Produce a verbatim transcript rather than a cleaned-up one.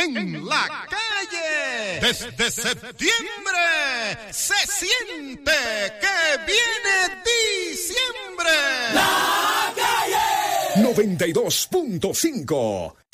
en la calle. Desde septiembre se siente que viene diciembre. La calle noventa y dos punto cinco.